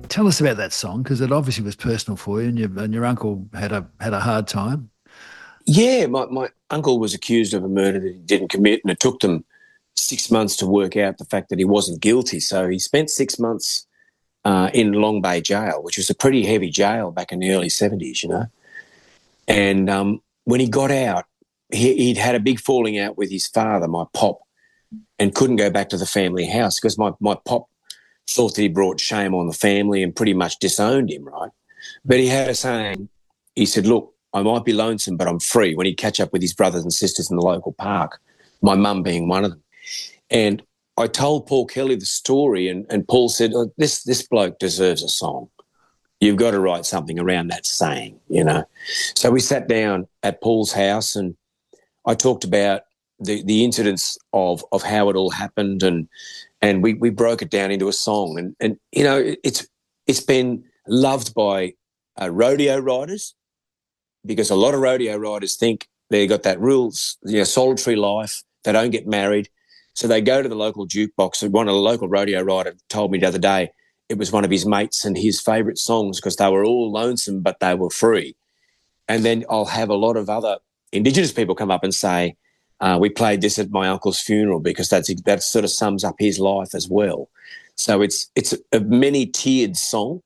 Tell us about that song because it obviously was personal for you, and your uncle had a hard time. Yeah, my uncle was accused of a murder that he didn't commit, and it took them 6 months to work out the fact that he wasn't guilty. So he spent 6 months in Long Bay Jail, which was a pretty heavy jail back in the early 70s, you know. And when he got out, he'd had a big falling out with his father, my pop, and couldn't go back to the family house because my pop thought that he brought shame on the family and pretty much disowned him, right? But he had a saying. He said, look, I might be lonesome, but I'm free, when he'd catch up with his brothers and sisters in the local park, my mum being one of them. And I told Paul Kelly the story, and Paul said, oh, this bloke deserves a song. You've got to write something around that saying, you know. So we sat down at Paul's house and I talked about the incidents of how it all happened, and we broke it down into a song. And you know, it's been loved by rodeo riders, because a lot of rodeo riders think they got that real, you know, solitary life. They don't get married. So they go to the local jukebox. And one of the local rodeo rider told me the other day it was one of his mates and his favourite songs because they were all lonesome but they were free. And then I'll have a lot of other Indigenous people come up and say, we played this at my uncle's funeral because that sort of sums up his life as well. So it's a many-tiered song,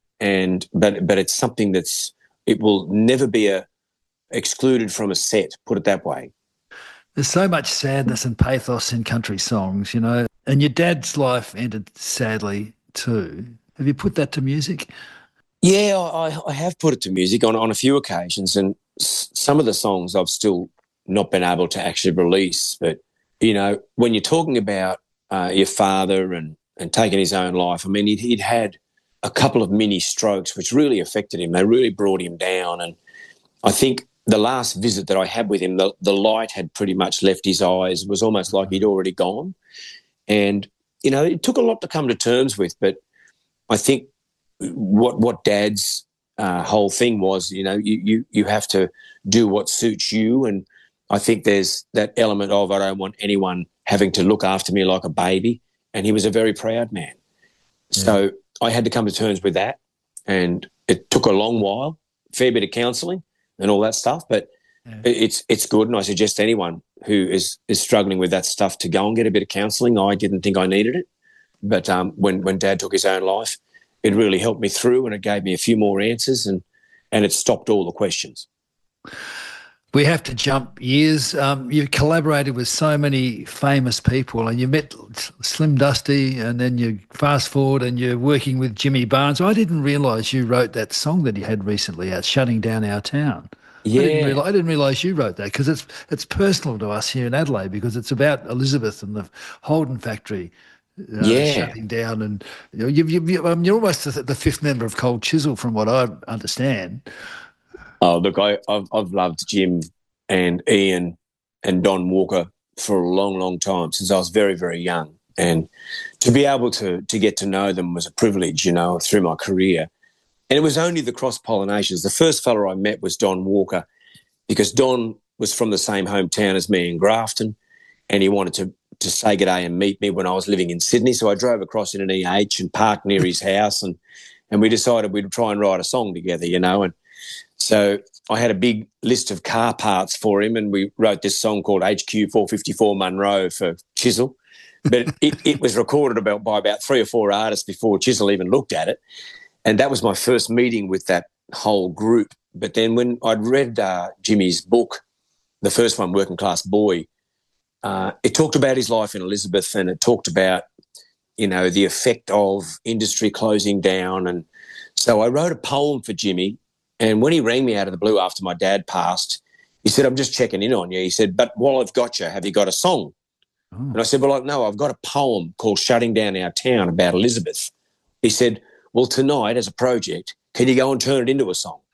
but it's something it will never be excluded from a set, put it that way. There's so much sadness and pathos in country songs, you know. And your dad's life ended sadly too. Have you put that to music? Yeah, I have put it to music on a few occasions, and some of the songs I've still not been able to actually release. But, you know, when you're talking about your father and taking his own life, I mean, he'd had a couple of mini strokes which really affected him. They really brought him down. And I think the last visit that I had with him, the light had pretty much left his eyes. It was almost like he'd already gone. And, you know, it took a lot to come to terms with, but I think what Dad's whole thing was, you know, you have to do what suits you. And I think there's that element of I don't want anyone having to look after me like a baby. And he was a very proud man. Yeah. So I had to come to terms with that. And it took a long while, fair bit of counselling and all that stuff. But it's good. And I suggest anyone who is struggling with that stuff to go and get a bit of counselling. I didn't think I needed it. But when Dad took his own life, it really helped me through, and it gave me a few more answers, and it stopped all the questions. We have to jump years. You collaborated with so many famous people, and you met Slim Dusty, and then you fast forward and you're working with Jimmy Barnes. I didn't realise you wrote that song that he had recently out, Shutting Down Our Town. Yeah. I didn't realise you wrote that because it's personal to us here in Adelaide because it's about Elizabeth and the Holden factory. Shutting down, and you know, you're almost the fifth member of Cold Chisel, from what I understand. Oh, look, I've loved Jim and Ian and Don Walker for a long, long time, since I was very, very young, and to be able to get to know them was a privilege, you know, through my career. And it was only the cross-pollinations. The first fella I met was Don Walker, because Don was from the same hometown as me in Grafton, and he wanted to say good day and meet me when I was living in Sydney. So I drove across in an EH and parked near his house, and we decided we'd try and write a song together, you know. And so I had a big list of car parts for him, and we wrote this song called HQ 454 Munro for Chisel. But it was recorded by about 3 or 4 artists before Chisel even looked at it. And that was my first meeting with that whole group. But then when I'd read Jimmy's book, the first one, Working Class Boy, it talked about his life in Elizabeth, and it talked about, you know, the effect of industry closing down. And so I wrote a poem for Jimmy, and when he rang me out of the blue after my dad passed, he said, I'm just checking in on you. He said, but while I've got you, have you got a song? Oh. And I said, well, no, I've got a poem called Shutting Down Our Town about Elizabeth. He said, well, tonight as a project, can you go and turn it into a song?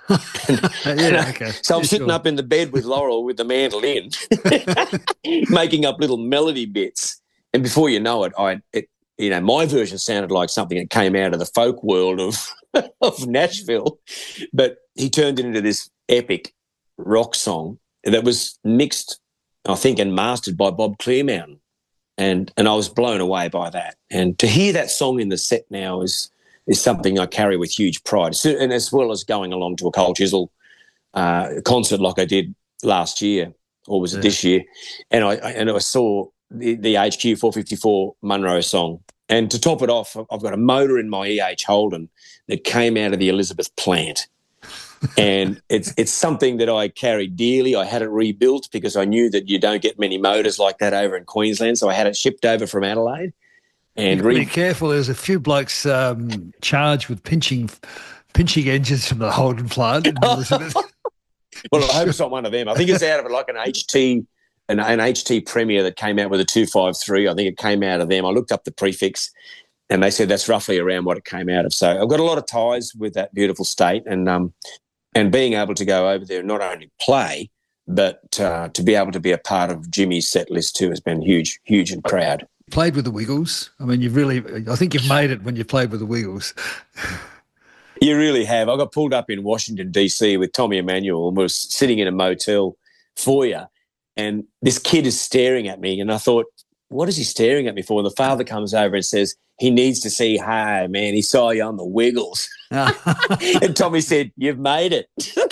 Okay. So I'm sitting up in the bed with Laurel with the mandolin, making up little melody bits. And before you know it, you know, my version sounded like something that came out of the folk world of Nashville. But he turned it into this epic rock song that was mixed, I think, and mastered by Bob Clearmountain. And I was blown away by that. And to hear that song in the set now is is something I carry with huge pride. So, and as well as going along to a Cole Chisel concert like I did last year, or was it this year? And I saw the HQ 454 Munro song. And to top it off, I've got a motor in my EH Holden that came out of the Elizabeth plant. And it's something that I carry dearly. I had it rebuilt because I knew that you don't get many motors like that over in Queensland. So I had it shipped over from Adelaide. And be careful. There's a few blokes charged with pinching engines from the Holden plant in Elizabeth. Well, I hope it's not one of them. I think it's out of like an HT Premier that came out with a 253. I think it came out of them. I looked up the prefix, and they said that's roughly around what it came out of. So I've got a lot of ties with that beautiful state, and being able to go over there and not only play, but to be able to be a part of Jimmy's set list too has been huge and proud. Played with the Wiggles. I mean, I think you've made it when you played with the Wiggles. You really have. I got pulled up in Washington, D.C. with Tommy Emmanuel, and we were sitting in a motel foyer, and this kid is staring at me, and I thought, what is he staring at me for? And the father comes over and says, he needs to see, hey, man, he saw you on the Wiggles. And Tommy said, you've made it.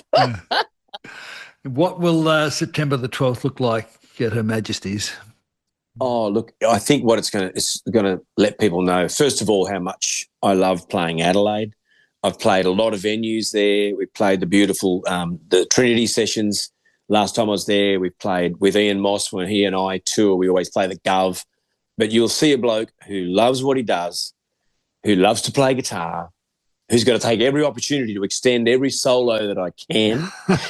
What will September the 12th look like at Her Majesty's? Oh, look, I think what it's going to let people know, first of all, how much I love playing Adelaide. I've played a lot of venues there. We played the beautiful the Trinity Sessions. Last time I was there, we played with Ian Moss when he and I tour. We always play the Gov. But you'll see a bloke who loves what he does, who loves to play guitar, who's going to take every opportunity to extend every solo that I can.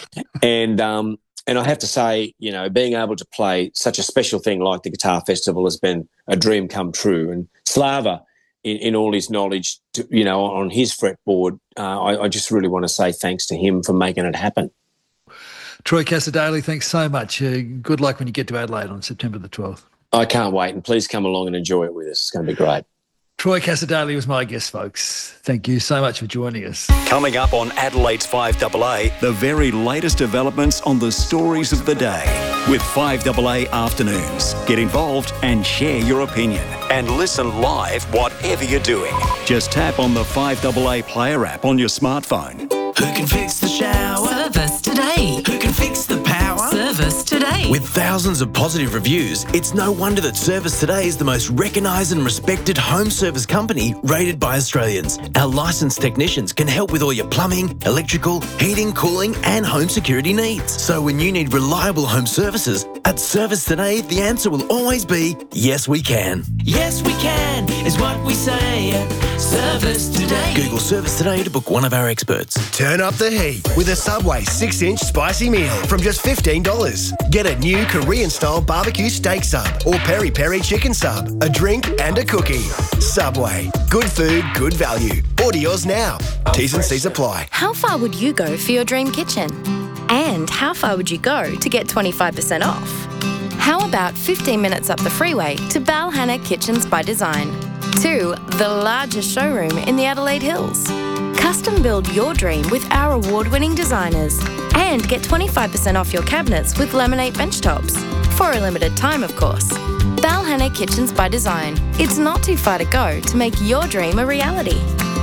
And I have to say, you know, being able to play such a special thing like the Guitar Festival has been a dream come true. And Slava, in all his knowledge, on his fretboard, I just really want to say thanks to him for making it happen. Troy Cassar-Daley, thanks so much. Good luck when you get to Adelaide on September the 12th. I can't wait, and please come along and enjoy it with us. It's going to be great. Troy Cassar-Daley was my guest, folks. Thank you so much for joining us. Coming up on Adelaide's 5AA, the very latest developments on the stories of the day with 5AA Afternoons. Get involved and share your opinion. And listen live whatever you're doing. Just tap on the 5AA Player app on your smartphone. Who can fix the shower? Service Today. Who can fix the power? Service Today. With thousands of positive reviews, it's no wonder that Service Today is the most recognised and respected home service company rated by Australians. Our licensed technicians can help with all your plumbing, electrical, heating, cooling and home security needs. So when you need reliable home services, at Service Today, the answer will always be, yes, we can. Yes, we can is what we say at Service Today. Google Service Today to book one of our experts. Turn up the heat with a Subway 6-inch spicy meal from just $15. Get a new Korean-style barbecue steak sub or peri-peri chicken sub, a drink and a cookie. Subway. Good food, good value. Order yours now. T's and C's apply. How far would you go for your dream kitchen? And how far would you go to get 25% off? How about 15 minutes up the freeway to Balhanna Kitchens by Design? To the largest showroom in the Adelaide Hills. Custom build your dream with our award-winning designers and get 25% off your cabinets with laminate bench tops. For a limited time, of course. Balhanna Kitchens by Design. It's not too far to go to make your dream a reality.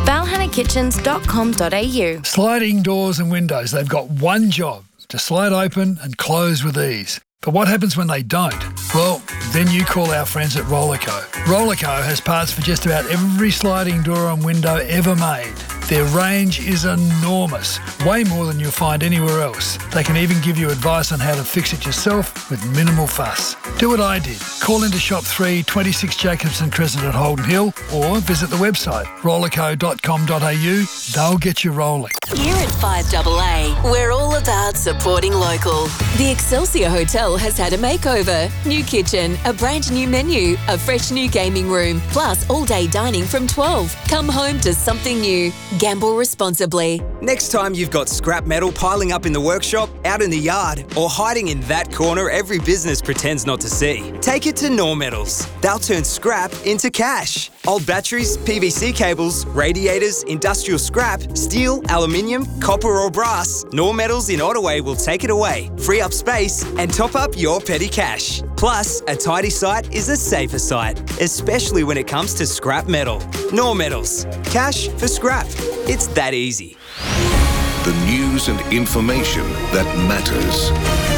balhannakitchens.com.au. Sliding doors and windows, they've got one job, to slide open and close with ease. But what happens when they don't? Well, then you call our friends at Rollerco. Rollerco has parts for just about every sliding door and window ever made. Their range is enormous, way more than you'll find anywhere else. They can even give you advice on how to fix it yourself with minimal fuss. Do what I did. Call into Shop 3, 26 Jacobson Crescent at Holden Hill, or visit the website rollerco.com.au. They'll get you rolling. Here at 5AA, we're all about supporting local. The Excelsior Hotel has had a makeover. New kitchen, a brand new menu, a fresh new gaming room, plus all-day dining from 12. Come home to something new. Gamble responsibly. Next time you've got scrap metal piling up in the workshop, out in the yard, or hiding in that corner every business pretends not to see, take it to Nor Metals. They'll turn scrap into cash. Old batteries, PVC cables, radiators, industrial scrap, steel, aluminium, copper or brass, Nor Metals in Ottaway will take it away, free up space and top up your petty cash. Plus, a tidy site is a safer site, especially when it comes to scrap metal. Nor Metals. Cash for scrap. It's that easy. The news and information that matters.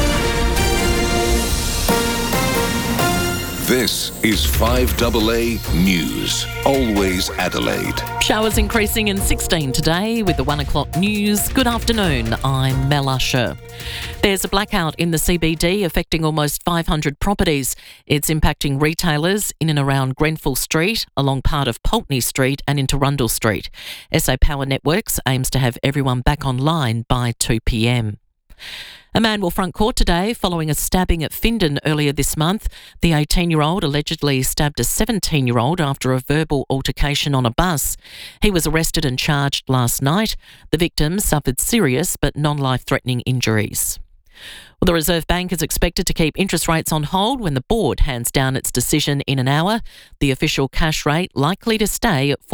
This is 5AA News. Always Adelaide. Showers increasing in 16 today with the 1 o'clock news. Good afternoon, I'm Mel Usher. There's a blackout in the CBD affecting almost 500 properties. It's impacting retailers in and around Grenfell Street, along part of Pulteney Street and into Rundle Street. SA Power Networks aims to have everyone back online by 2 p.m. A man will front court today following a stabbing at Findon earlier this month. The 18-year-old allegedly stabbed a 17-year-old after a verbal altercation on a bus. He was arrested and charged last night. The victim suffered serious but non-life-threatening injuries. Well, the Reserve Bank is expected to keep interest rates on hold when the board hands down its decision in an hour. The official cash rate likely to stay at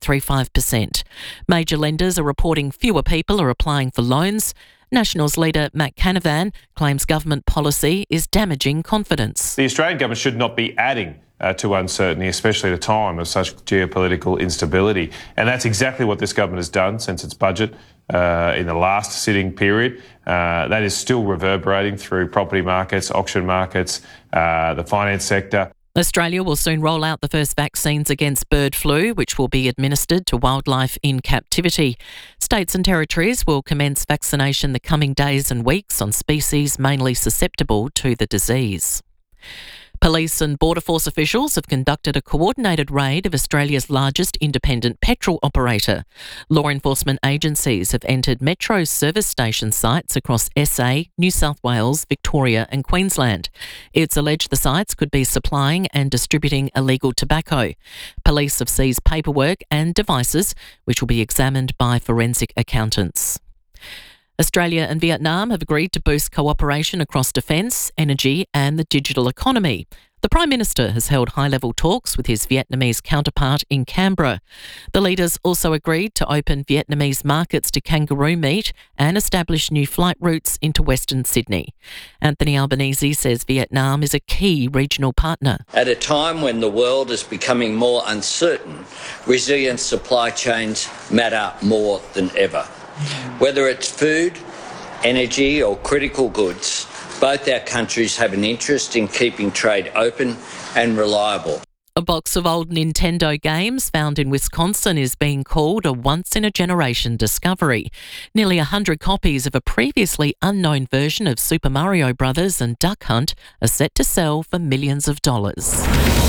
4.35%. Major lenders are reporting fewer people are applying for loans. Nationals leader Matt Canavan claims government policy is damaging confidence. The Australian government should not be adding to uncertainty, especially at a time of such geopolitical instability. And that's exactly what this government has done since its budget in the last sitting period. That is still reverberating through property markets, auction markets, the finance sector. Australia will soon roll out the first vaccines against bird flu, which will be administered to wildlife in captivity. States and territories will commence vaccination the coming days and weeks on species mainly susceptible to the disease. Police and Border Force officials have conducted a coordinated raid of Australia's largest independent petrol operator. Law enforcement agencies have entered Metro service station sites across SA, New South Wales, Victoria and Queensland. It's alleged the sites could be supplying and distributing illegal tobacco. Police have seized paperwork and devices, which will be examined by forensic accountants. Australia and Vietnam have agreed to boost cooperation across defence, energy and the digital economy. The Prime Minister has held high-level talks with his Vietnamese counterpart in Canberra. The leaders also agreed to open Vietnamese markets to kangaroo meat and establish new flight routes into Western Sydney. Anthony Albanese says Vietnam is a key regional partner. At a time when the world is becoming more uncertain, resilient supply chains matter more than ever. Whether it's food, energy or critical goods, both our countries have an interest in keeping trade open and reliable. A box of old Nintendo games found in Wisconsin is being called a once-in-a-generation discovery. Nearly 100 copies of a previously unknown version of Super Mario Bros. And Duck Hunt are set to sell for millions of dollars.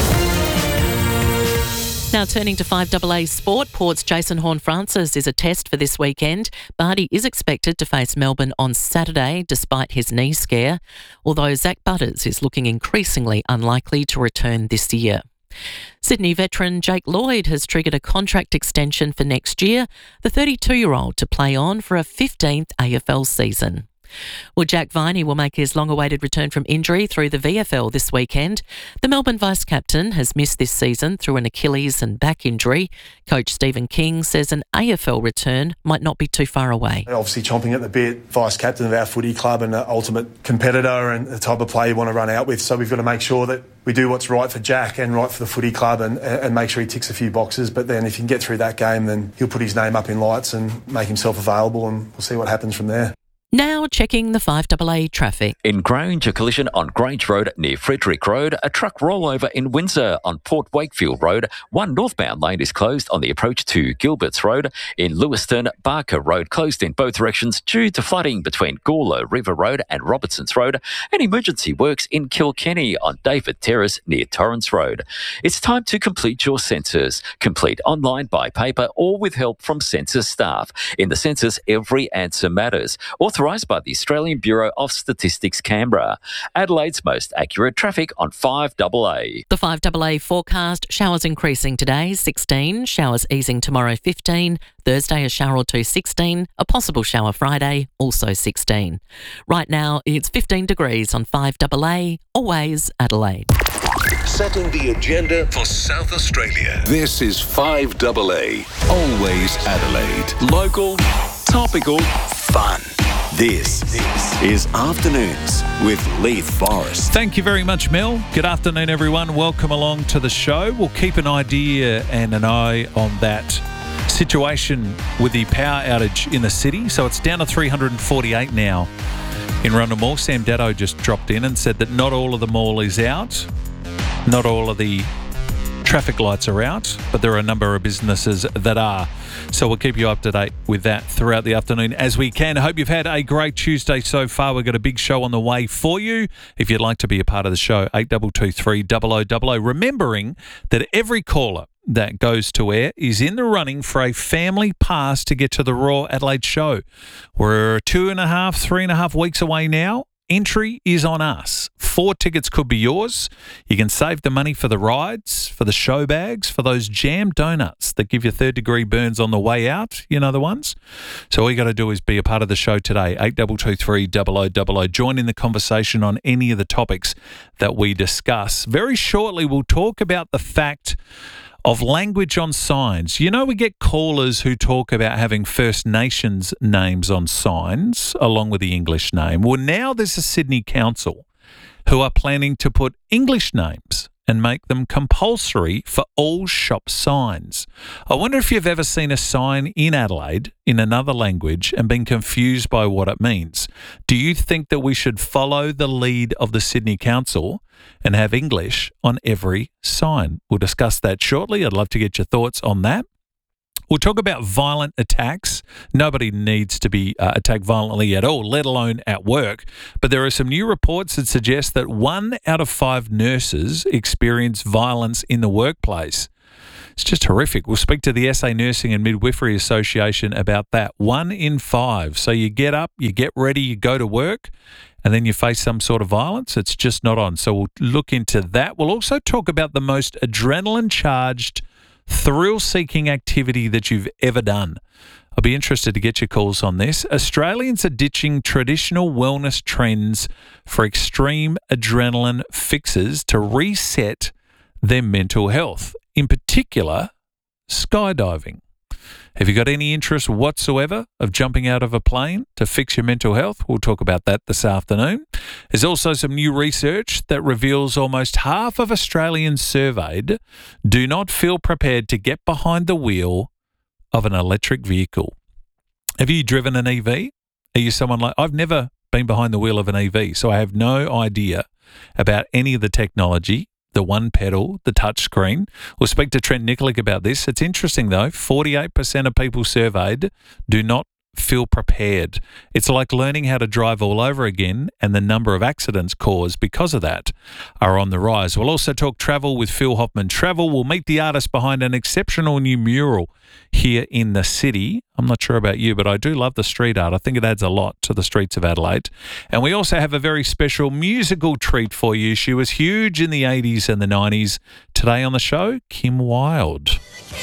Now turning to 5AA Sport, Port's Jason Horne-Francis is a test for this weekend. Barty is expected to face Melbourne on Saturday despite his knee scare, although Zach Butters is looking increasingly unlikely to return this year. Sydney veteran Jake Lloyd has triggered a contract extension for next year, the 32-year-old to play on for a 15th AFL season. Well, Jack Viney will make his long-awaited return from injury through the VFL this weekend. The Melbourne vice-captain has missed this season through an Achilles and back injury. Coach Stephen King says an AFL return might not be too far away. Obviously chomping at the bit, vice-captain of our footy club and an ultimate competitor and the type of player you want to run out with. So we've got to make sure that we do what's right for Jack and right for the footy club and make sure he ticks a few boxes. But then if he can get through that game, then he'll put his name up in lights and make himself available, and we'll see what happens from there. Now checking the 5AA traffic. In Grange, a collision on Grange Road near Frederick Road, a truck rollover in Windsor on Port Wakefield Road. One northbound lane is closed on the approach to Gilberts Road. In Lewiston, Barker Road closed in both directions due to flooding between Gawler River Road and Robertsons Road. And emergency works in Kilkenny on David Terrace near Torrance Road. It's time to complete your census. Complete online, by paper or with help from census staff. In the census, every answer matters. Authorised by the Australian Bureau of Statistics, Canberra. Adelaide's most accurate traffic on 5AA. The 5AA forecast: showers increasing today, 16. Showers easing tomorrow, 15. Thursday, a shower or two, 16. A possible shower Friday, also 16. Right now, it's 15 degrees on 5AA. Always Adelaide. Setting the agenda for South Australia. This is 5AA. Always Adelaide. Local, topical, fun. This is Afternoons with Leith Forrest. Thank you very much, Mel. Good afternoon, everyone. Welcome along to the show. We'll keep an idea and an eye on that situation with the power outage in the city. So it's down to 348 now in Rundle Mall. Sam Datto just dropped in and said that not all of the mall is out. Not all of the traffic lights are out, but there are a number of businesses that are. So we'll keep you up to date with that throughout the afternoon as we can. I hope you've had a great Tuesday so far. We've got a big show on the way for you. If you'd like to be a part of the show, 8223 0000. Remembering that every caller that goes to air is in the running for a family pass to get to the Royal Adelaide show. We're 3.5 weeks away now. Entry is on us. 4 tickets could be yours. You can save the money for the rides, for the show bags, for those jam donuts that give you third-degree burns on the way out. You know the ones? So all you got to do is be a part of the show today, 8223 0000. Join in the conversation on any of the topics that we discuss. Very shortly, we'll talk about the fact of language on signs. You know, we get callers who talk about having First Nations names on signs along with the English name. Well, now there's a Sydney council who are planning to put English names and make them compulsory for all shop signs. I wonder if you've ever seen a sign in Adelaide in another language and been confused by what it means. Do you think that we should follow the lead of the Sydney Council and have English on every sign? We'll discuss that shortly. I'd love to get your thoughts on that. We'll talk about violent attacks. Nobody needs to be attacked violently at all, let alone at work. But there are some new reports that suggest that 1 out of 5 nurses experience violence in the workplace. It's just horrific. We'll speak to the SA Nursing and Midwifery Association about that. 1 in 5. So you get up, you get ready, you go to work, and then you face some sort of violence. It's just not on. So we'll look into that. We'll also talk about the most adrenaline-charged, thrill-seeking activity that you've ever done. I'll be interested to get your calls on this. Australians are ditching traditional wellness trends for extreme adrenaline fixes to reset their mental health, in particular, skydiving. Have you got any interest whatsoever of jumping out of a plane to fix your mental health? We'll talk about that this afternoon. There's also some new research that reveals almost half of Australians surveyed do not feel prepared to get behind the wheel of an electric vehicle. Have you driven an EV? Are you someone like... I've never been behind the wheel of an EV, so I have no idea about any of the technology. The one pedal, the touch screen. We'll speak to Trent Nikolic about this. It's interesting, though. 48% of people surveyed do not feel prepared. It's like learning how to drive all over again, and the number of accidents caused because of that are on the rise. We'll also talk travel with Phil Hoffman Travel. We'll meet the artist behind an exceptional new mural here in the city. I'm not sure about you, but I do love the street art. I think it adds a lot to the streets of Adelaide. And we also have a very special musical treat for you. She was huge in the 80s and the 90s. Today on the show, Kim Wilde.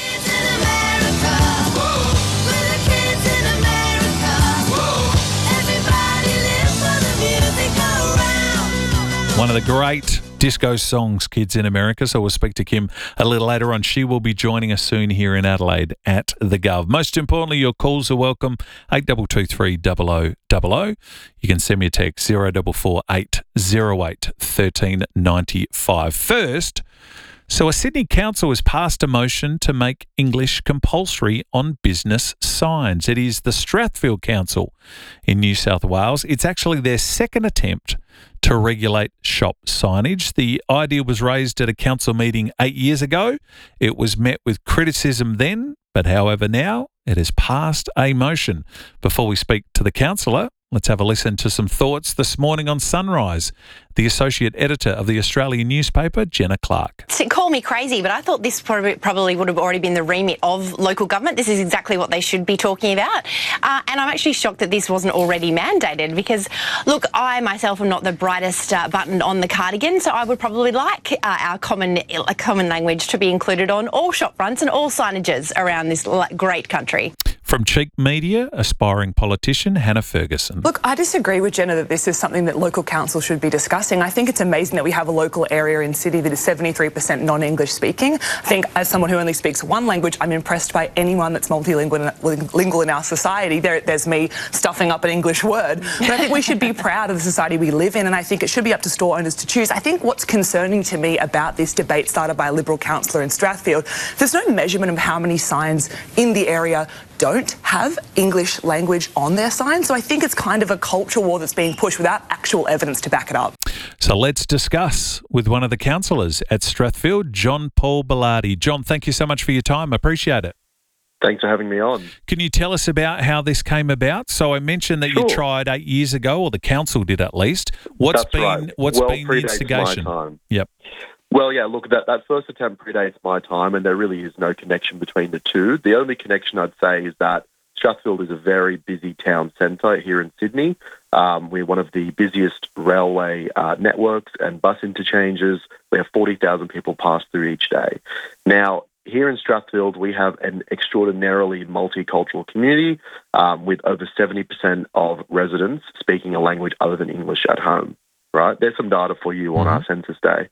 One of the great disco songs, Kids in America. So we'll speak to Kim a little later on. She will be joining us soon here in Adelaide at the Gov. Most importantly, your calls are welcome, 8223 0000. You can send me a text, 0448 08 1395. First, so a Sydney council has passed a motion to make English compulsory on business signs. It is the Strathfield Council in New South Wales. It's actually their second attempt to regulate shop signage. The idea was raised at a council meeting 8 years ago. It was met with criticism then, but however now it has passed a motion. Before we speak to the councillor, let's have a listen to some thoughts this morning on Sunrise. The Associate Editor of the Australian newspaper, Jenna Clark. Call me crazy, but I thought this probably would have already been the remit of local government. This is exactly what they should be talking about. And I'm actually shocked that this wasn't already mandated because, look, I myself am not the brightest button on the cardigan, so I would probably like our common language to be included on all shop fronts and all signages around this great country. From Cheek Media, aspiring politician Hannah Ferguson. Look, I disagree with Jenna that this is something that local council should be discussing. I think it's amazing that we have a local area in Sydney that is 73% non-English speaking. I think as someone who only speaks one language, I'm impressed by anyone that's multilingual in our society. There's me stuffing up an English word. But I think we should be proud of the society we live in, and I think it should be up to store owners to choose. I think what's concerning to me about this debate started by a Liberal councillor in Strathfield, there's no measurement of how many signs in the area don't have English language on their signs. So I think it's kind of a culture war that's being pushed without actual evidence to back it up. So let's discuss with one of the councillors at Strathfield, John Paul Bellardi. John, thank you so much for your time. Appreciate it. Thanks for having me on. Can you tell us about how this came about? So I mentioned that you tried 8 years ago, or the council did at least. What's been the instigation? My time. Yep. Well, yeah, look, that first attempt predates my time, and there really is no connection between the two. The only connection I'd say is that Strathfield is a very busy town centre here in Sydney. We're one of the busiest railway networks and bus interchanges. We have 40,000 people pass through each day. Now, here in Strathfield, we have an extraordinarily multicultural community with over 70% of residents speaking a language other than English at home. Right, there's some data for you on our census day.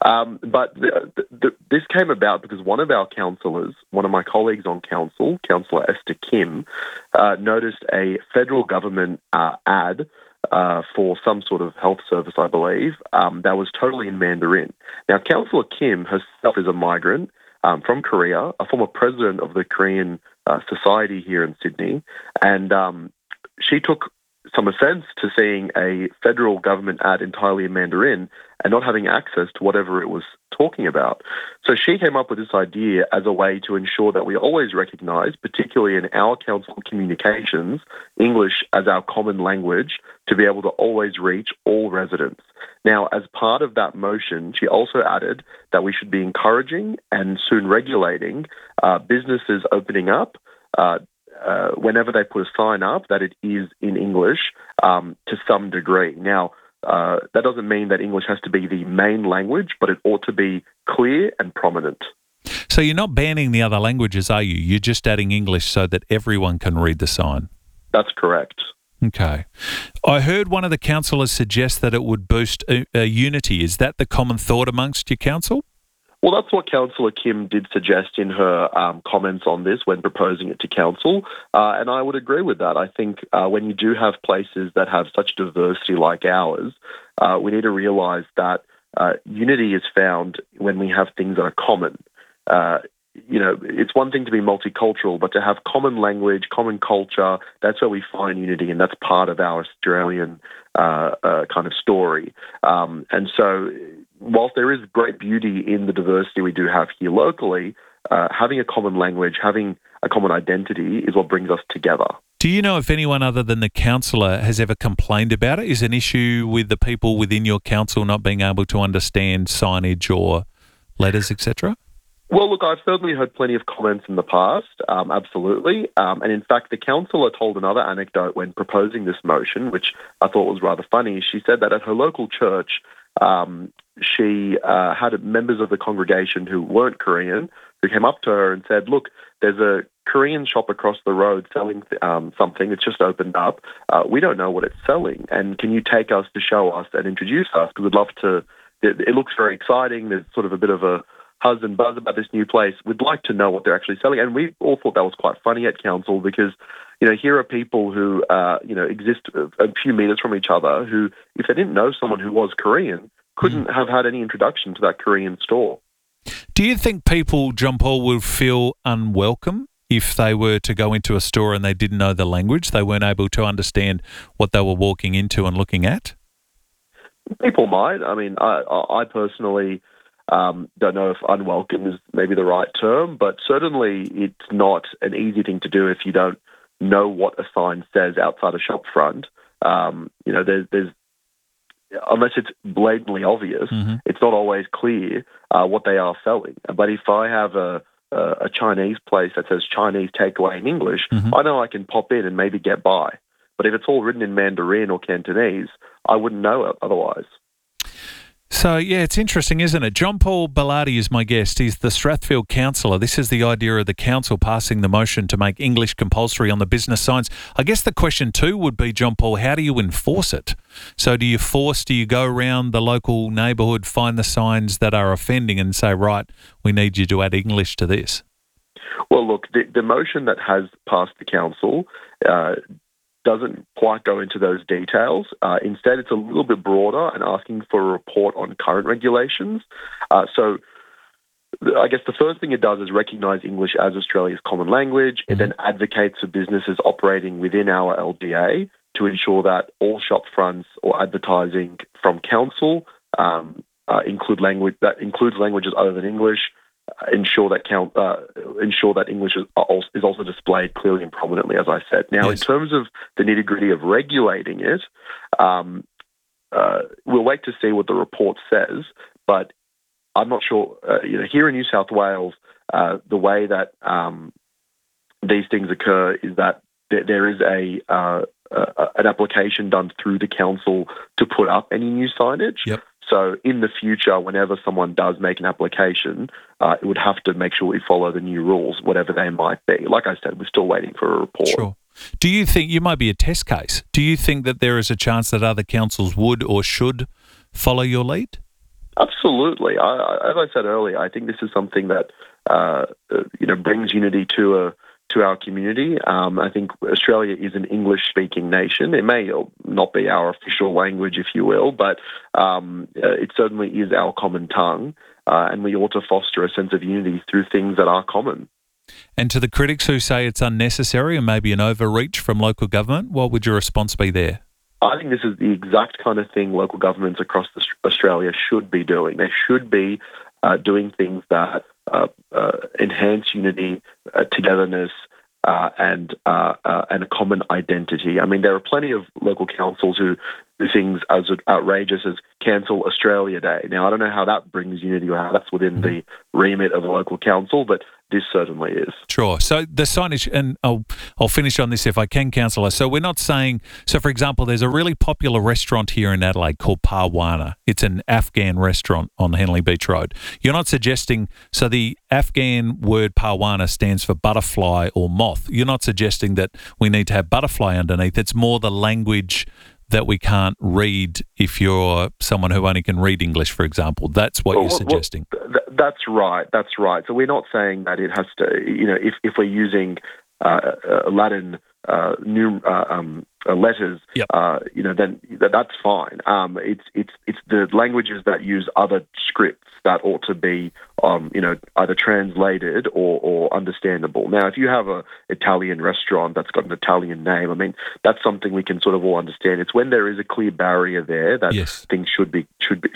But this came about because one of our councillors, one of my colleagues on council, Councillor Esther Kim, noticed a federal government ad for some sort of health service, I believe, that was totally in Mandarin. Now, Councillor Kim herself is a migrant from Korea, a former president of the Korean Society here in Sydney, and she took some offence to seeing a federal government ad entirely in Mandarin and not having access to whatever it was talking about. So she came up with this idea as a way to ensure that we always recognise, particularly in our council communications, English as our common language to be able to always reach all residents. Now, as part of that motion, she also added that we should be encouraging and soon regulating businesses opening up whenever they put a sign up that it is in English to some degree. Now, that doesn't mean that English has to be the main language, but it ought to be clear and prominent. So you're not banning the other languages, are you? You're just adding English so that everyone can read the sign. That's correct. Okay. I heard one of the councillors suggest that it would boost unity. Is that the common thought amongst your council? Well, that's what Councillor Kim did suggest in her comments on this when proposing it to council, and I would agree with that. I think when you do have places that have such diversity like ours, we need to realise that unity is found when we have things that are common. It's one thing to be multicultural, but to have common language, common culture, that's where we find unity, and that's part of our Australian kind of story. And so whilst there is great beauty in the diversity we do have here locally, having a common language, having a common identity is what brings us together. Do you know if anyone other than the councillor has ever complained about it? Is an issue with the people within your council not being able to understand signage or letters, etc.? Well, look, I've certainly heard plenty of comments in the past, absolutely. And in fact, the councillor told another anecdote when proposing this motion, which I thought was rather funny. She said that at her local church, she had members of the congregation who weren't Korean who came up to her and said, look, there's a Korean shop across the road selling something. It's just opened up. We don't know what it's selling. And can you take us to show us and introduce us? Because we'd love to. It looks very exciting. There's sort of a bit of a huzz and buzz about this new place. We'd like to know what they're actually selling. And we all thought that was quite funny at council because, here are people who, exist a few metres from each other who, if they didn't know someone who was Korean, couldn't have had any introduction to that Korean store. Do you think people, John Paul, would feel unwelcome if they were to go into a store and they didn't know the language? They weren't able to understand what they were walking into and looking at? People might. I mean, I personally don't know if unwelcome is maybe the right term, but certainly it's not an easy thing to do if you don't know what a sign says outside a shop front. There's unless it's blatantly obvious, it's not always clear what they are selling. But if I have a Chinese place that says Chinese takeaway in English, I know I can pop in and maybe get by. But if it's all written in Mandarin or Cantonese, I wouldn't know it otherwise. So, yeah, it's interesting, isn't it? John Paul Bellardi is my guest. He's the Strathfield councillor. This is the idea of the council passing the motion to make English compulsory on the business signs. I guess the question too would be, John Paul, how do you enforce it? So do you go around the local neighbourhood, find the signs that are offending and say, right, we need you to add English to this? Well, look, the motion that has passed the council doesn't quite go into those details. Instead, it's a little bit broader and asking for a report on current regulations. So I guess the first thing it does is recognise English as Australia's common language. It then advocates for businesses operating within our LGA to ensure that all shop fronts or advertising from council includes languages other than English. Ensure that English is also displayed clearly and prominently, as I said. Now, in terms of the nitty-gritty of regulating it, we'll wait to see what the report says, but I'm not sure. Here in New South Wales, the way that these things occur is that there is an application done through the council to put up any new signage. Yep. So in the future, whenever someone does make an application, it would have to make sure we follow the new rules, whatever they might be. Like I said, we're still waiting for a report. Sure. Do you think, you might be a test case, do you think that there is a chance that other councils would or should follow your lead? Absolutely. As I said earlier, I think this is something that brings unity to our community. I think Australia is an English-speaking nation. It may not be our official language, if you will, but it certainly is our common tongue, and we ought to foster a sense of unity through things that are common. And to the critics who say it's unnecessary and maybe an overreach from local government, what would your response be there? I think this is the exact kind of thing local governments across Australia should be doing. They should be doing things that enhance unity, togetherness, and a common identity. I mean, there are plenty of local councils who do things as outrageous as cancel Australia Day. Now, I don't know how that brings unity or how that's within the remit of a local council, but this certainly is. Sure. So the signage, and I'll finish on this if I can, Councillor. So we're not saying, so for example, there's a really popular restaurant here in Adelaide called Parwana. It's an Afghan restaurant on Henley Beach Road. You're not suggesting, so the Afghan word Parwana stands for butterfly or moth. You're not suggesting that we need to have butterfly underneath. It's more the language that we can't read if you're someone who only can read English, for example. That's what you're suggesting. That's right. That's right. So we're not saying that it has to, if we're using Latin letters, then that's fine. It's the languages that use other scripts that ought to be, either translated or understandable. Now, if you have an Italian restaurant that's got an Italian name, I mean, that's something we can sort of all understand. It's when there is a clear barrier there that things should be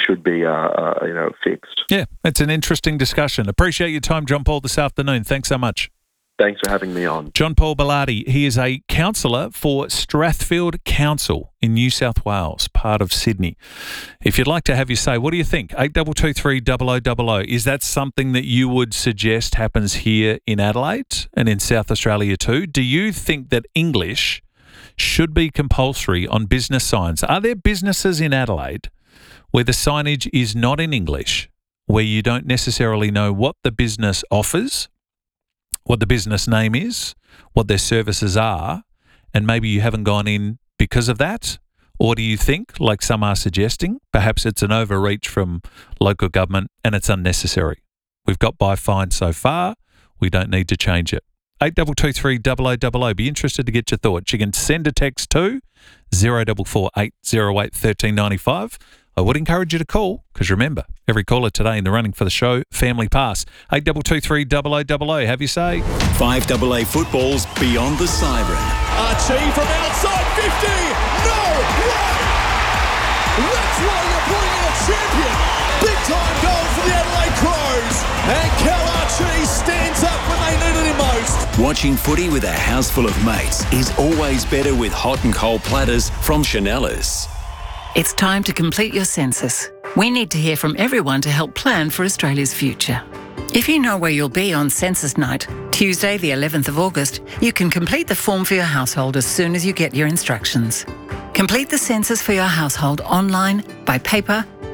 fixed. Yeah, it's an interesting discussion. Appreciate your time, John Paul, this afternoon. Thanks so much. Thanks for having me on. John Paul Bellardi, he is a councillor for Strathfield Council in New South Wales, part of Sydney. If you'd like to have your say, what do you think? 8223 0000. Is that something that you would suggest happens here in Adelaide and in South Australia too? Do you think that English should be compulsory on business signs? Are there businesses in Adelaide where the signage is not in English, where you don't necessarily know what the business offers, what the business name is, what their services are, and maybe you haven't gone in because of that? Or do you think, like some are suggesting, perhaps it's an overreach from local government and it's unnecessary? We've got by fine so far. We don't need to change it. 8223 0000. Be interested to get your thoughts. You can send a text to 0448 08 1395. I would encourage you to call, because remember, every caller today in the running for the show, Family Pass. 8223 0000. Have your say. 5AA football's Beyond the Siren. Archie from outside 50. No way! That's why you're putting in a champion. Big time goal for the Adelaide Crows. And Cal Archie stands up when they needed him most. Watching footy with a house full of mates is always better with hot and cold platters from Chanellas. It's time to complete your census. We need to hear from everyone to help plan for Australia's future. If you know where you'll be on census night, Tuesday the 11th of August, you can complete the form for your household as soon as you get your instructions. Complete the census for your household online, by paper,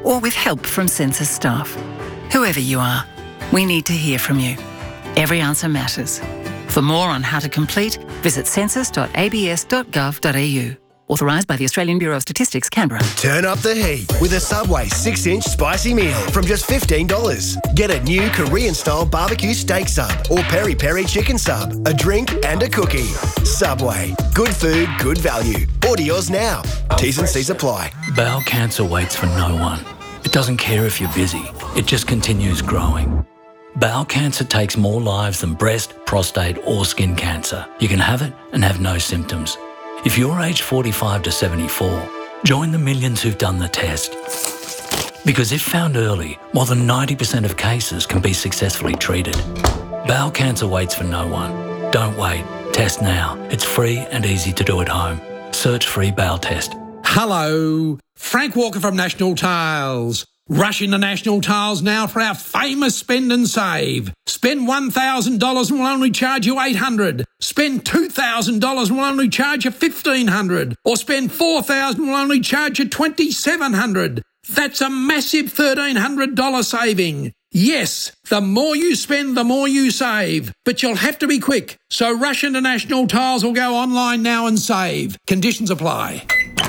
or with help from census staff. Whoever you are, we need to hear from you. Every answer matters. For more on how to complete, visit census.abs.gov.au. Authorised by the Australian Bureau of Statistics, Canberra. Turn up the heat with a Subway 6-inch spicy meal from just $15. Get a new Korean-style barbecue steak sub or peri-peri chicken sub, a drink and a cookie. Subway. Good food, good value. Order yours now. T's and C's apply. Bowel cancer waits for no one. It doesn't care if you're busy. It just continues growing. Bowel cancer takes more lives than breast, prostate or skin cancer. You can have it and have no symptoms. If you're aged 45 to 74, join the millions who've done the test. Because if found early, more than 90% of cases can be successfully treated. Bowel cancer waits for no one. Don't wait. Test now. It's free and easy to do at home. Search free bowel test. Hello, Frank Walker from National Tiles. Rush into National Tiles now for our famous spend and save. Spend $1,000 and we'll only charge you $800. Spend $2,000 and we'll only charge you $1,500. Or spend $4,000 and we'll only charge you $2,700. That's a massive $1,300 saving. Yes, the more you spend, the more you save. But you'll have to be quick. So rush into National Tiles or go online now and save. Conditions apply.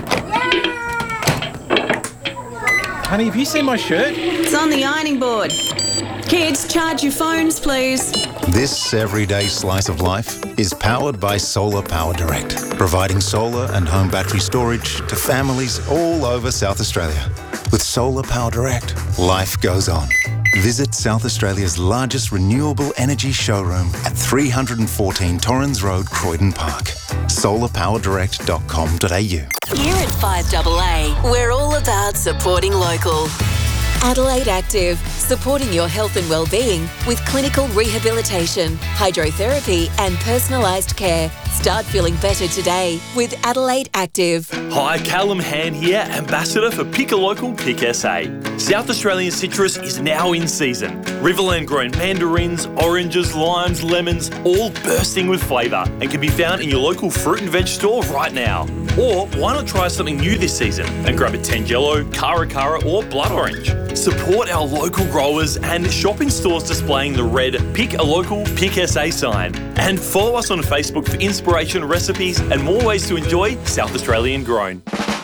Honey, have you seen my shirt? It's on the ironing board. Kids, charge your phones, please. This everyday slice of life is powered by Solar Power Direct, providing solar and home battery storage to families all over South Australia. With Solar Power Direct, life goes on. Visit South Australia's largest renewable energy showroom at 314 Torrens Road, Croydon Park. solarpowerdirect.com.au. Here at 5AA, we're all about supporting local. Adelaide Active, supporting your health and well-being with clinical rehabilitation, hydrotherapy and personalised care. Start feeling better today with Adelaide Active. Hi, Callum Hand here, Ambassador for Pick a Local, Pick SA. South Australian citrus is now in season. Riverland grown mandarins, oranges, limes, lemons, all bursting with flavour and can be found in your local fruit and veg store right now. Or why not try something new this season and grab a Tangelo, Cara Cara or Blood Orange. Support our local growers and shop in stores displaying the red Pick a Local, Pick SA sign. And follow us on Facebook for inspiration, recipes and more ways to enjoy South Australian grown.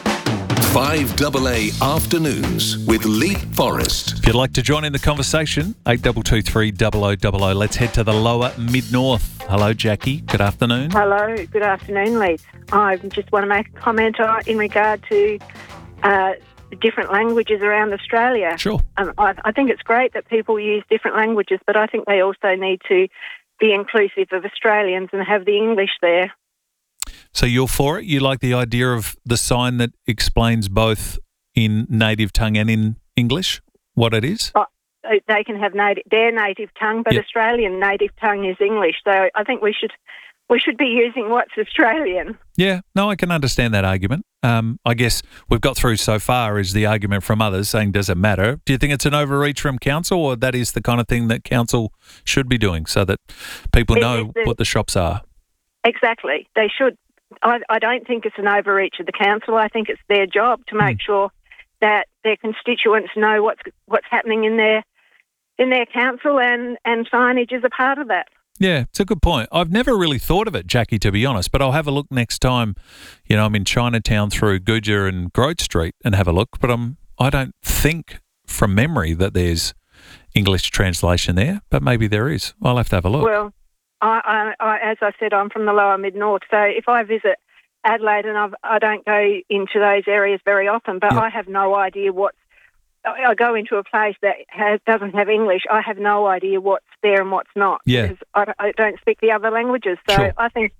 5AA Afternoons with Leap Forest. If you'd like to join in the conversation, 8223 0000. Let's head to the lower mid-north. Hello, Jackie. Good afternoon. Hello. Good afternoon, Lee. I just want to make a comment in regard to different languages around Australia. Sure. I think it's great that people use different languages, but I think they also need to be inclusive of Australians and have the English there. So you're for it? You like the idea of the sign that explains both in native tongue and in English what it is? They can have their native tongue, but Yep. Australian native tongue is English. So I think we should be using what's Australian. Yeah, no, I can understand that argument. I guess we've got through so far is the argument from others saying, does it matter? Do you think it's an overreach from council, or that is the kind of thing that council should be doing so that people know what the shops are? Exactly. They should. I don't think it's an overreach of the council. I think it's their job to make sure that their constituents know what's happening in their council, and signage is a part of that. Yeah, it's a good point. I've never really thought of it, Jackie, to be honest, but I'll have a look next time. You know, I'm in Chinatown through Guja and Grove Street and have a look, but I don't think from memory that there's English translation there, but maybe there is. I'll have to have a look. Well, I as I said, I'm from the lower mid-north, so if I visit Adelaide, and I don't go into those areas very often, but I have no idea I go into a place that doesn't have English. I have no idea what's there and what's not. Yeah. Because I don't speak the other languages. So Sure. I think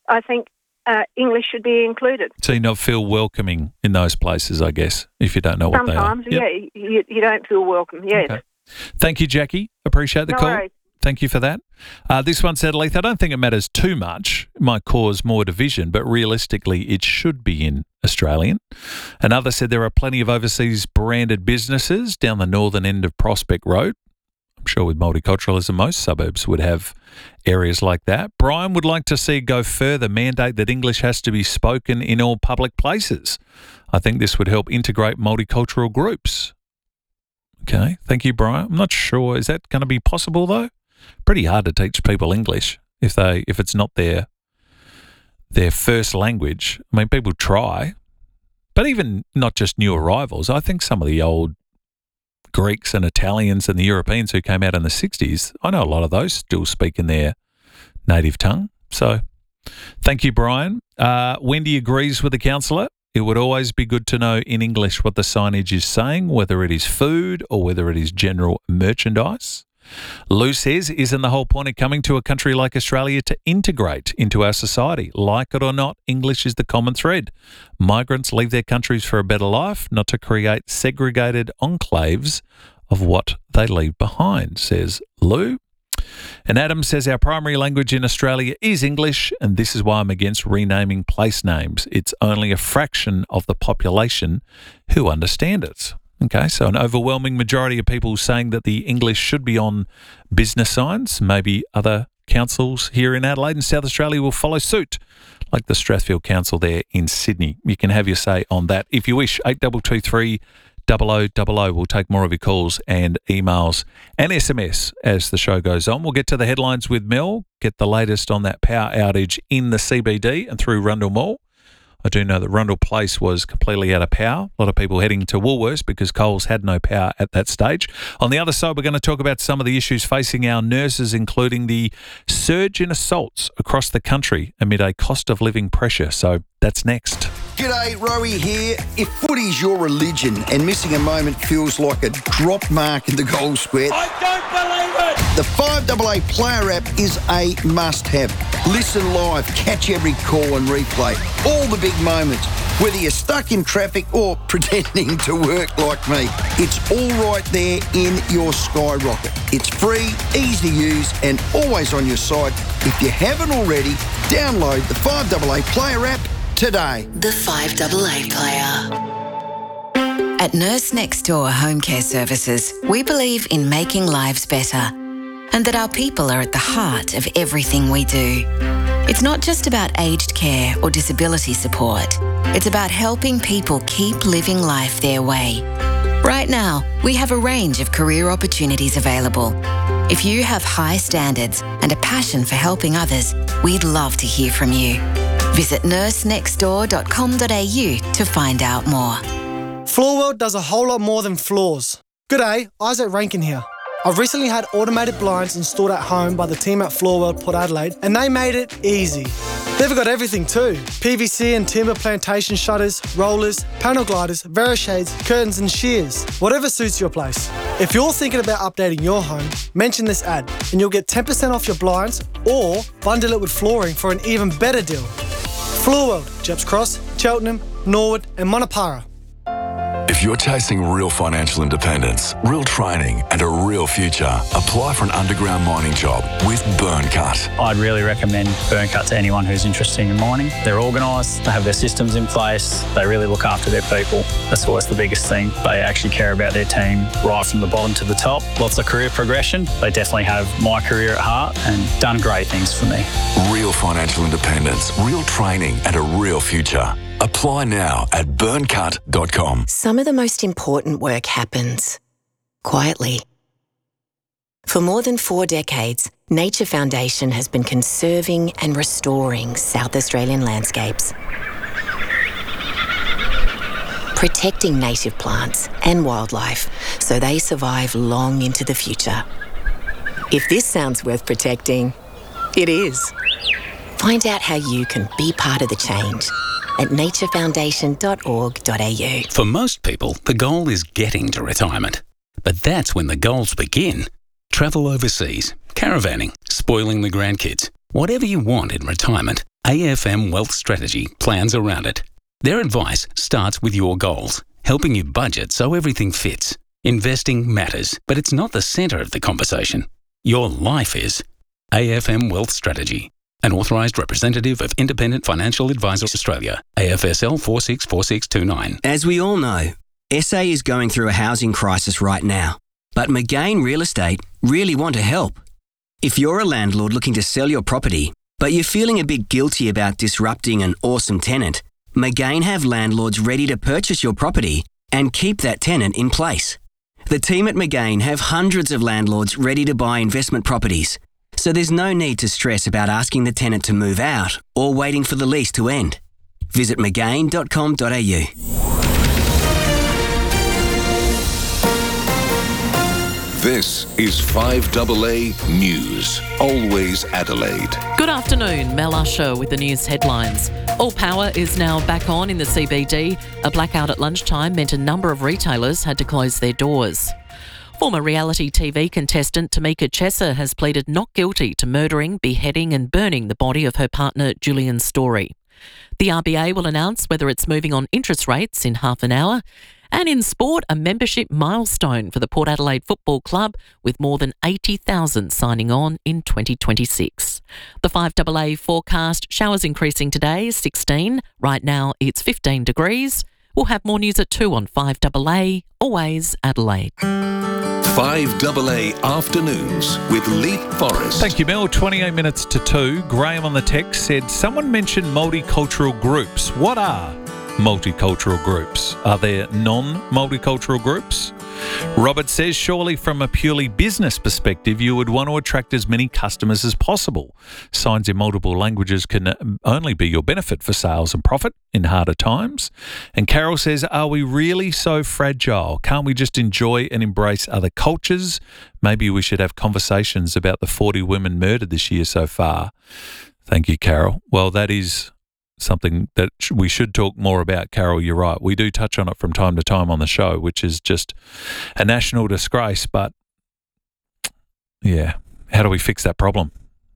English should be included. So you not feel welcoming in those places, I guess, if you don't know what they are. Sometimes, yeah, you don't feel welcome, yes. Okay. Thank you, Jackie. Appreciate the No call. worries. Thank you for that. This one said, Leith, I don't think it matters too much. It might cause more division, but realistically, it should be in Australian. Another said there are plenty of overseas branded businesses down the northern end of Prospect Road. I'm sure with multiculturalism, most suburbs would have areas like that. Brian would like to see go further, mandate that English has to be spoken in all public places. I think this would help integrate multicultural groups. Okay, thank you, Brian. I'm not sure. Is that going to be possible, though? Pretty hard to teach people English if it's not their first language. I mean, people try, but even not just new arrivals. I think some of the old Greeks and Italians and the Europeans who came out in the 60s, I know a lot of those still speak in their native tongue. So thank you, Brian. Wendy agrees with the councillor. It would always be good to know in English what the signage is saying, whether it is food or whether it is general merchandise. Lou says, isn't the whole point of coming to a country like Australia to integrate into our society? Like it or not, English is the common thread. Migrants leave their countries for a better life, not to create segregated enclaves of what they leave behind, says Lou. And Adam says our primary language in Australia is English, and this is why I'm against renaming place names. It's only a fraction of the population who understand it. Okay, so an overwhelming majority of people saying that the English should be on business signs. Maybe other councils here in Adelaide and South Australia will follow suit, like the Strathfield Council there in Sydney. You can have your say on that if you wish. 8223 0000. We'll take more of your calls and emails and SMS as the show goes on. We'll get to the headlines with Mel, get the latest on that power outage in the CBD and through Rundle Mall. I do know that Rundle Place was completely out of power. A lot of people heading to Woolworths because Coles had no power at that stage. On the other side, we're going to talk about some of the issues facing our nurses, including the surge in assaults across the country amid a cost of living pressure. So that's next. G'day, Rowie here. If footy's your religion and missing a moment feels like a drop mark in the goal square, I don't believe it! The 5AA Player app is a must-have. Listen live, catch every call and replay. All the big moments, whether you're stuck in traffic or pretending to work like me. It's all right there in your Skyrocket. It's free, easy to use and always on your side. If you haven't already, download the 5AA Player app today. The 5AA Player. At Nurse Next Door Home Care Services, we believe in making lives better and that our people are at the heart of everything we do. It's not just about aged care or disability support. It's about helping people keep living life their way. Right now, we have a range of career opportunities available. If you have high standards and a passion for helping others, we'd love to hear from you. Visit nursenextdoor.com.au to find out more. Floorworld does a whole lot more than floors. G'day, Isaac Rankin here. I've recently had automated blinds installed at home by the team at Floorworld Port Adelaide, and they made it easy. They've got everything too. PVC and timber plantation shutters, rollers, panel gliders, Verishades, curtains and shears. Whatever suits your place. If you're thinking about updating your home, mention this ad and you'll get 10% off your blinds or bundle it with flooring for an even better deal. Floorworld, Jeps Cross, Cheltenham, Norwood and Monopara. If you're chasing real financial independence, real training and a real future, apply for an underground mining job with Burncut. I'd really recommend Burncut to anyone who's interested in mining. They're organised, they have their systems in place, they really look after their people. That's always the biggest thing. They actually care about their team right from the bottom to the top. Lots of career progression. They definitely have my career at heart and done great things for me. Real financial independence, real training and a real future. Apply now at burncut.com. Some of the most important work happens quietly. For more than 4 decades, Nature Foundation has been conserving and restoring South Australian landscapes, protecting native plants and wildlife so they survive long into the future. If this sounds worth protecting, it is. Find out how you can be part of the change at naturefoundation.org.au. For most people, the goal is getting to retirement. But that's when the goals begin. Travel overseas, caravanning, spoiling the grandkids. Whatever you want in retirement, AFM Wealth Strategy plans around it. Their advice starts with your goals, helping you budget so everything fits. Investing matters, but it's not the centre of the conversation. Your life is. AFM Wealth Strategy. An authorised representative of Independent Financial Advisors Australia, AFSL 464629. As we all know, SA is going through a housing crisis right now, but Magain Real Estate really want to help. If you're a landlord looking to sell your property, but you're feeling a bit guilty about disrupting an awesome tenant, Magain have landlords ready to purchase your property and keep that tenant in place. The team at McGain have hundreds of landlords ready to buy investment properties, so there's no need to stress about asking the tenant to move out or waiting for the lease to end. Visit mcgain.com.au. This is 5AA News, always Adelaide. Good afternoon, Mel Usher with the news headlines. All power is now back on in the CBD. A blackout at lunchtime meant a number of retailers had to close their doors. Former reality TV contestant Tamika Chesser has pleaded not guilty to murdering, beheading and burning the body of her partner Julian Story. The RBA will announce whether it's moving on interest rates in half an hour. And in sport, a membership milestone for the Port Adelaide Football Club, with more than 80,000 signing on in 2026. The 5AA forecast, showers increasing today, 16. Right now it's 15 degrees. We'll have more news at 2 on 5AA, always Adelaide. 5AA Afternoons with Leap Forrest. Thank you, Mel. 28 minutes to 2. Graham on the text said, someone mentioned multicultural groups. What are multicultural groups? Are there non-multicultural groups? Robert says, surely from a purely business perspective, you would want to attract as many customers as possible. Signs in multiple languages can only be your benefit for sales and profit in harder times. And Carol says, are we really so fragile? Can't we just enjoy and embrace other cultures? Maybe we should have conversations about the 40 women murdered this year so far. Thank you, Carol. Well, that is something that we should talk more about, Carol. You're right. We do touch on it from time to time on the show, which is just a national disgrace. But, yeah, how do we fix that problem?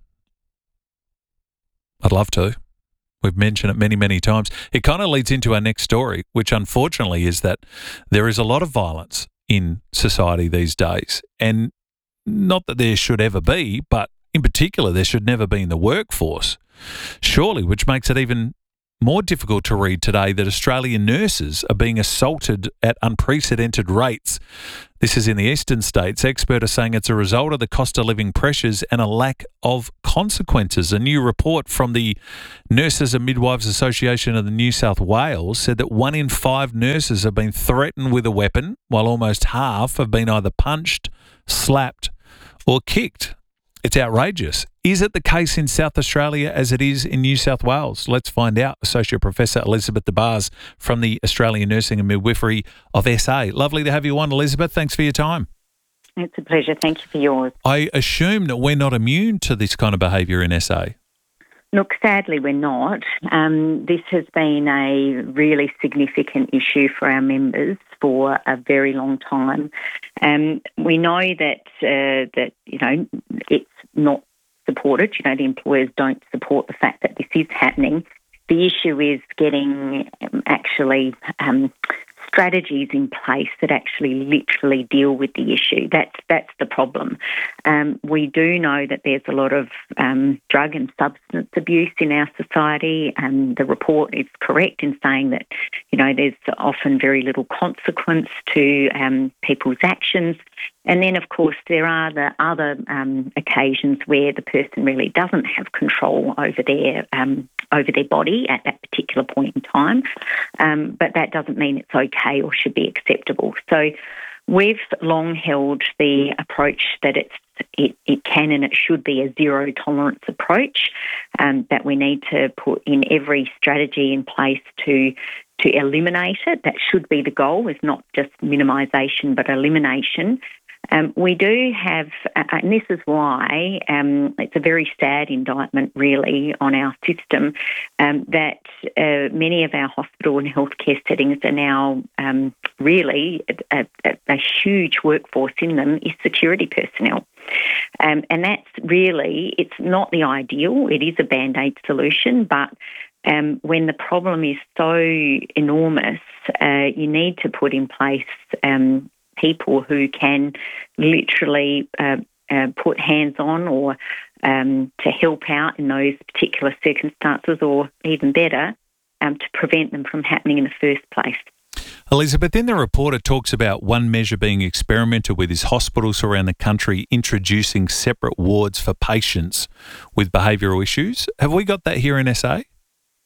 I'd love to. We've mentioned it many, many times. It kind of leads into our next story, which unfortunately is that there is a lot of violence in society these days. And not that there should ever be, but in particular, there should never be in the workforce. Surely, which makes it even more difficult to read today that Australian nurses are being assaulted at unprecedented rates. This is in the eastern states. Experts are saying it's a result of the cost of living pressures and a lack of consequences. A new report from the Nurses and Midwives Association of the New South Wales said that 1 in 5 nurses have been threatened with a weapon, while almost half have been either punched, slapped or kicked. It's outrageous. Is it the case in South Australia as it is in New South Wales? Let's find out. Associate Professor Elizabeth DeBars from the Australian Nursing and Midwifery of SA. Lovely to have you on, Elizabeth. Thanks for your time. It's a pleasure. Thank you for yours. I assume that we're not immune to this kind of behaviour in SA. Look, sadly, we're not. This has been a really significant issue for our members for a very long time. We know that it's not supported. The employers don't support the fact that this is happening. The issue is getting strategies in place that actually literally deal with the issue. That's the problem. We do know that there's a lot of drug and substance abuse in our society, and the report is correct in saying that, there's often very little consequence to people's actions. And then, of course, there are the other occasions where the person really doesn't have control over their body at that particular point in time. But that doesn't mean it's okay or should be acceptable. So we've long held the approach that it can and it should be a zero tolerance approach, that we need to put in every strategy in place to eliminate it. That should be the goal, is not just minimisation but elimination. We do have, and this is why it's a very sad indictment really on our system, that many of our hospital and healthcare settings are now really a huge workforce in them is security personnel. And that's really, it's not the ideal. It is a Band-Aid solution, but when the problem is so enormous, you need to put in place people who can literally put hands on or to help out in those particular circumstances, or even better, to prevent them from happening in the first place. Elizabeth, in the report it talks about one measure being experimented with is hospitals around the country introducing separate wards for patients with behavioural issues. Have we got that here in SA?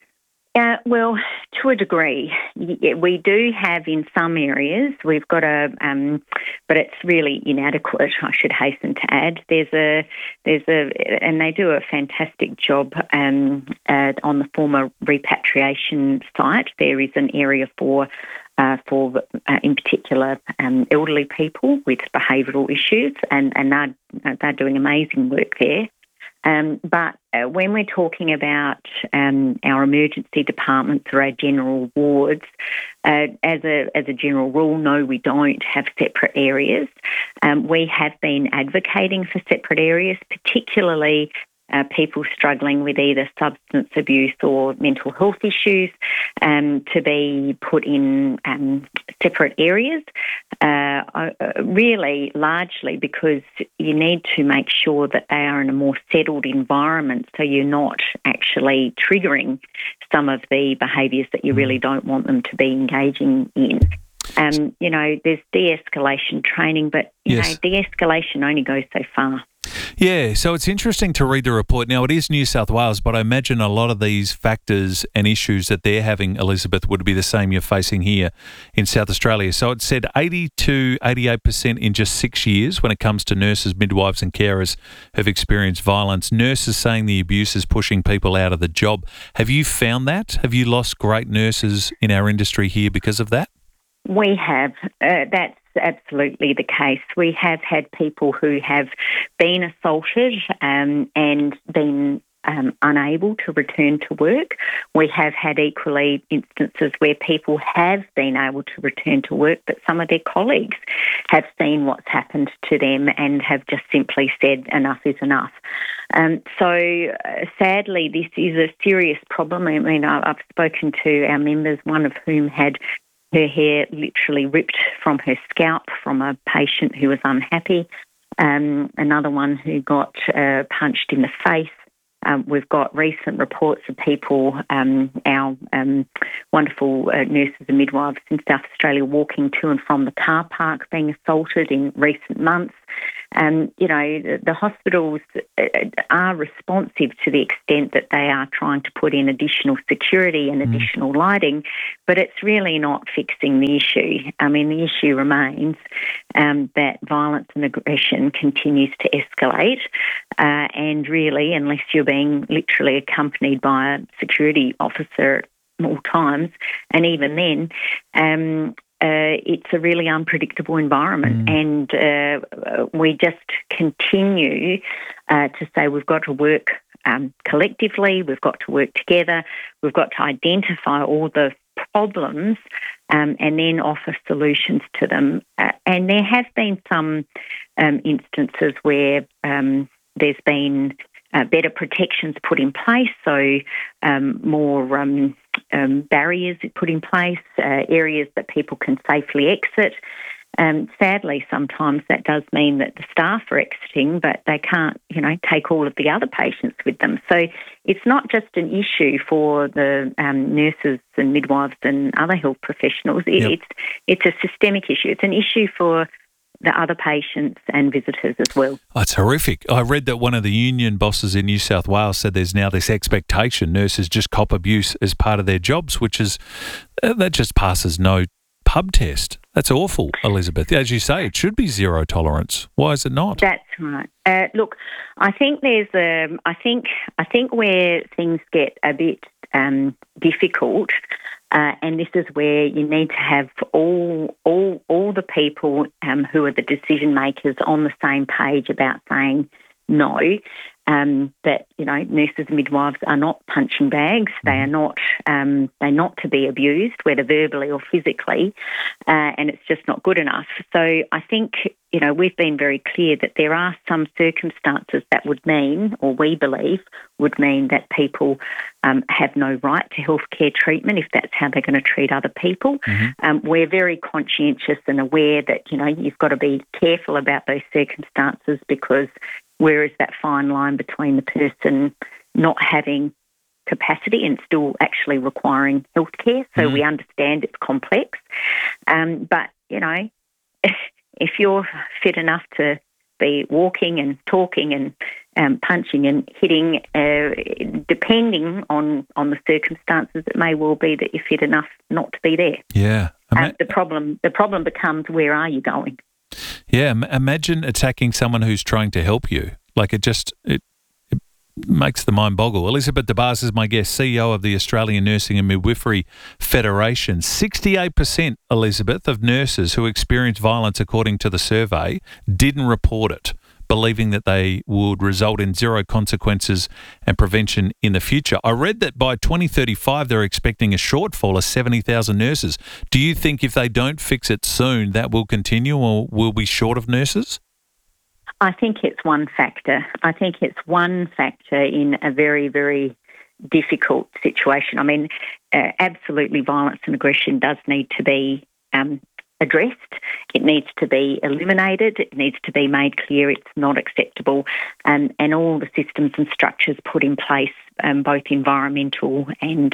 Well, to a degree, we do have in some areas. We've got but it's really inadequate. I should hasten to add. And they do a fantastic job on the former repatriation site. There is an area for in particular, elderly people with behavioural issues, and they're doing amazing work there. But when we're talking about our emergency departments or our general wards, as a general rule, no, we don't have separate areas. We have been advocating for separate areas, particularly people struggling with either substance abuse or mental health issues, to be put in separate areas, really largely because you need to make sure that they are in a more settled environment, so you're not actually triggering some of the behaviours that you really don't want them to be engaging in. There's de-escalation training, but de-escalation only goes so far. Yeah, so it's interesting to read the report. Now, it is New South Wales, but I imagine a lot of these factors and issues that they're having, Elizabeth, would be the same you're facing here in South Australia. So it said 80 to 88% in just 6 years when it comes to nurses, midwives and carers who've experienced violence. Nurses saying the abuse is pushing people out of the job. Have you found that? Have you lost great nurses in our industry here because of that? We have. That's absolutely the case. We have had people who have been assaulted and been unable to return to work. We have had equally instances where people have been able to return to work, but some of their colleagues have seen what's happened to them and have just simply said enough is enough. So sadly, this is a serious problem. I mean, I've spoken to our members, one of whom had her hair literally ripped from her scalp from a patient who was unhappy. Another one who got punched in the face. We've got recent reports of people, our wonderful nurses and midwives in South Australia walking to and from the car park being assaulted in recent months. The hospitals are responsive to the extent that they are trying to put in additional security and additional lighting, but it's really not fixing the issue. I mean, the issue remains that violence and aggression continues to escalate, and really, unless you're being literally accompanied by a security officer at all times, and even then, it's a really unpredictable environment, and we just continue to say we've got to work collectively, we've got to work together, we've got to identify all the problems and then offer solutions to them. And there have been some instances where there's been better protections put in place, so more barriers put in place, areas that people can safely exit. Sadly, sometimes that does mean that the staff are exiting, but they can't, take all of the other patients with them. So it's not just an issue for the nurses and midwives and other health professionals. It's a systemic issue. It's an issue for the other patients and visitors as well. That's horrific. I read that one of the union bosses in New South Wales said there's now this expectation nurses just cop abuse as part of their jobs, which is, that just passes no pub test. That's awful, Elizabeth. As you say, it should be zero tolerance. Why is it not? That's right. Look, I think there's I think where things get a bit difficult, and this is where you need to have all the people who are the decision makers on the same page about saying no. That nurses and midwives are not punching bags. They are not. They're not to be abused, whether verbally or physically, and it's just not good enough. So I think we've been very clear that there are some circumstances that would mean, or we believe would mean, that people have no right to healthcare treatment if that's how they're going to treat other people. We're very conscientious and aware that you've got to be careful about those circumstances, because where is that fine line between the person not having capacity and still actually requiring healthcare? So we understand it's complex. But, if you're fit enough to be walking and talking and punching and hitting, depending on the circumstances. It may well be that you're fit enough not to be there. Yeah. The problem becomes, where are you going? Yeah, imagine attacking someone who's trying to help you. Like it makes the mind boggle. Elizabeth DeBars is my guest, CEO of the Australian Nursing and Midwifery Federation. 68%, Elizabeth, of nurses who experienced violence, according to the survey, didn't report it, believing that they would result in zero consequences and prevention in the future. I read that by 2035, they're expecting a shortfall of 70,000 nurses. Do you think if they don't fix it soon, that will continue or will be short of nurses? I think it's one factor. I think it's one factor in a very, very difficult situation. I mean, absolutely violence and aggression does need to be addressed. It needs to be eliminated. It needs to be made clear it's not acceptable, and all the systems and structures put in place, both environmental and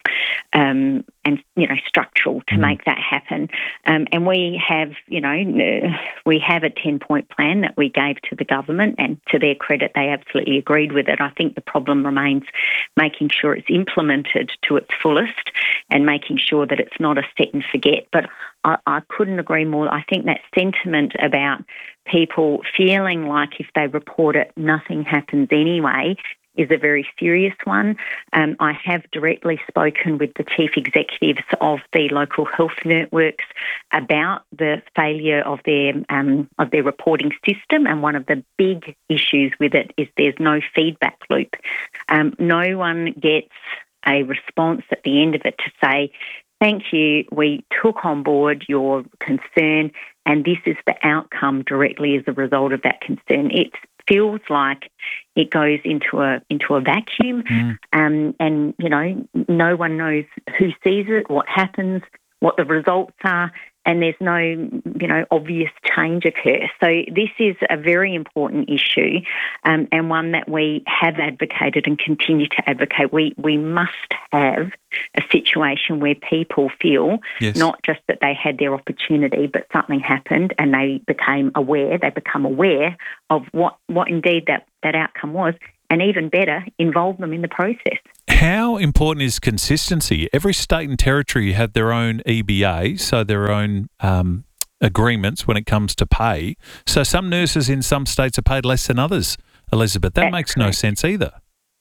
structural, to make that happen. And we have, we have a 10-point plan that we gave to the government, and to their credit, they absolutely agreed with it. I think the problem remains making sure it's implemented to its fullest and making sure that it's not a set and forget. But I couldn't agree more. I think that sentiment about people feeling like if they report it, nothing happens anyway, is a very serious one. I have directly spoken with the chief executives of the local health networks about the failure of their reporting system, and one of the big issues with it is there's no feedback loop. No one gets a response at the end of it to say, thank you, we took on board your concern, and this is the outcome directly as a result of that concern. It feels like it goes into a vacuum, and no one knows who sees it, what happens, what the results are, and there's no obvious change occur. So this is a very important issue, and one that we have advocated and continue to advocate. We must have a situation where people feel not just that they had their opportunity, but something happened and they become aware of what indeed that outcome was, and even better, involve them in the process. How important is consistency? Every state and territory have their own EBA, so their own agreements when it comes to pay. So some nurses in some states are paid less than others, Elizabeth. That makes no sense either.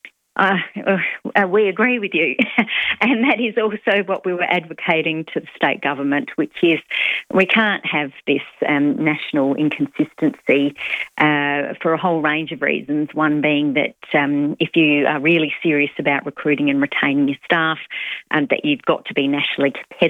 We agree with you. And that is also what we were advocating to the state government, which is we can't have this national inconsistency for a whole range of reasons, one being that if you are really serious about recruiting and retaining your staff, that you've got to be nationally competitive.